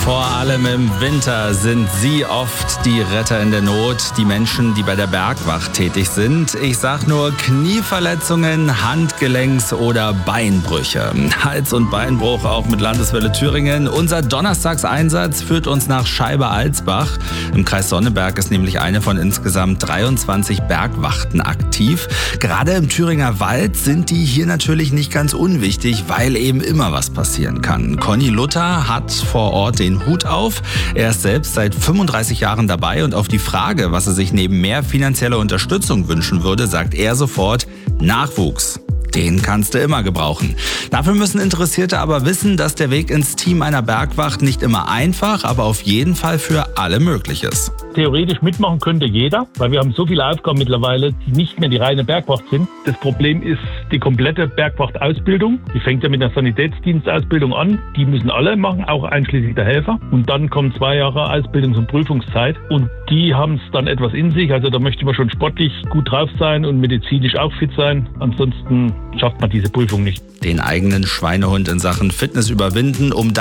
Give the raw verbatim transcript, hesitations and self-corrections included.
Vor allem im Winter sind sie oft die Retter in der Not, die Menschen, die bei der Bergwacht tätig sind. Ich sag nur Knieverletzungen, Handgelenks- oder Beinbrüche. Hals- und Beinbruch auch mit Landeswelle Thüringen. Unser Donnerstagseinsatz führt uns nach Scheibe-Alsbach. Im Kreis Sonneberg ist nämlich eine von insgesamt dreiundzwanzig Bergwachten aktiv. Gerade im Thüringer Wald sind die hier natürlich nicht ganz unwichtig, weil eben immer was passieren kann. Conny Luther hat vor Ort den Hut auf. Er ist selbst seit fünfunddreißig Jahren dabei und auf die Frage, was er sich neben mehr finanzieller Unterstützung wünschen würde, sagt er sofort: Nachwuchs. Den kannst du immer gebrauchen. Dafür müssen Interessierte aber wissen, dass der Weg ins Team einer Bergwacht nicht immer einfach, aber auf jeden Fall für alle möglich ist. Theoretisch mitmachen könnte jeder, weil wir haben so viele Aufgaben mittlerweile, die nicht mehr die reine Bergwacht sind. Das Problem ist die komplette Bergwachtausbildung. Die fängt ja mit der Sanitätsdienstausbildung an. Die müssen alle machen, auch einschließlich der Helfer. Und dann kommen zwei Jahre Ausbildungs- und Prüfungszeit. Und die haben es dann etwas in sich. Also da möchte man schon sportlich gut drauf sein und medizinisch auch fit sein. Ansonsten schafft man diese Prüfung nicht. Den eigenen Schweinehund in Sachen Fitness überwinden, um